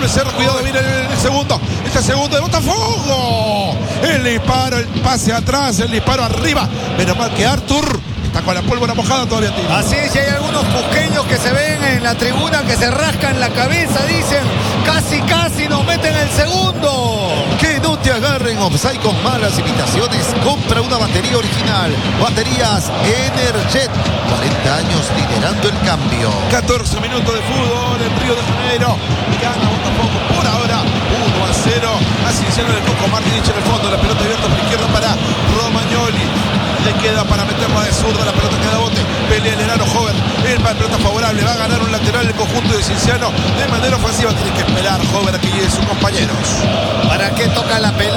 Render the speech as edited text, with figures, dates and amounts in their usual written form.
Becerra, cuidado, viene el segundo. Este segundo de Botafogo. El disparo, el pase atrás, el disparo arriba. Menos mal que Arthur está con la pólvora mojada todavía. Así es, y hay algunos cusqueños que se ven en la tribuna que se rascan la cabeza, dicen, casi nos meten el segundo. Que no te agarren offside con malas imitaciones. Compra una batería original. Baterías Energet. 40 años liderando el cambio. 14 minutos de fútbol en Río de Janeiro. Gana Botafogo por ahora 1-0. Ascensión del Coco Martínez en el fondo. La pelota abierta por la izquierda para Romagnoli. Le queda para meterla de zurda. La pelota queda a bote. Pelea el enano joven. El pelota favorable. Va a ganar un lateral el conjunto de Cienciano. De manera ofensiva tiene que esperar joven a que llegue sus compañeros. ¿Para qué toca la pelota?